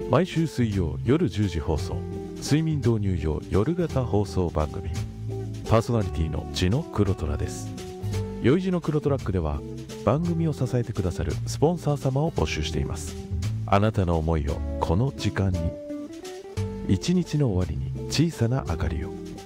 毎週水曜夜10時放送、睡眠導入用夜型放送番組。パーソナリティのジの黒虎です。よいじの黒トラックでは番組を支えてくださるスポンサー様を募集しています。あなたの思いをこの時間に、一日の終わりに小さな明かりを。